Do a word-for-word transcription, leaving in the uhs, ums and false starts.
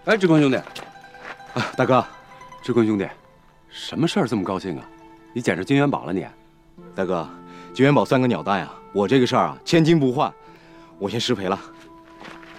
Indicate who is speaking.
Speaker 1: 哎，志坤兄弟，啊，大哥，志坤兄弟，什么事儿这么高兴啊？你捡着金元宝了你？
Speaker 2: 大哥，金元宝算个鸟蛋呀！我这个事儿啊，千金不换，我先失陪了。